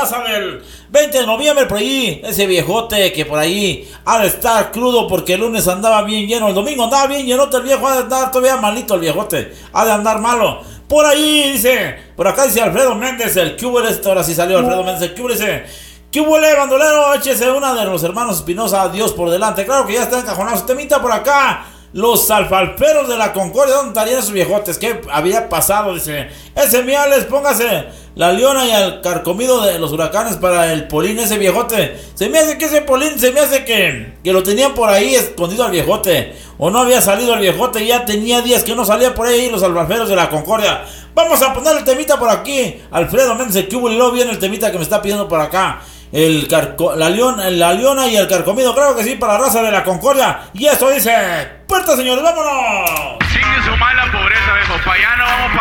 raza del 20 de noviembre por ahí. Ese viejote que por ahí ha de estar crudo porque el lunes andaba bien lleno, el domingo andaba bien llenote, el viejo ha de andar todavía malito el viejote, ha de andar malo. Por ahí dice, por acá dice Alfredo Méndez, el que hubo esto, ahora sí salió Alfredo Méndez, el que hubo dice, ¿qué hubo bandolero? Échese una de los hermanos Espinosa, Dios por delante. Claro que ya está encajonado su temita por acá. Los alfalferos de la Concordia, ¿dónde estarían esos viejotes? ¿Qué había pasado? Dice, ese miales, póngase la Leona y el carcomido de los huracanes para el Polín, ese viejote. Se me hace que ese Polín, se me hace que lo tenían por ahí escondido al viejote. O no había salido el viejote, ya tenía días que no salía por ahí los alfalferos de la Concordia. Vamos a poner el temita por aquí. Alfredo Méndez, el cubo, y luego viene el temita que me está pidiendo por acá. La Leona y el carcomido, creo que sí, para la raza de la Concordia. Y eso dice, puerta señores, vámonos. Sigue su mala pobreza, viejo, pa' allá no vamos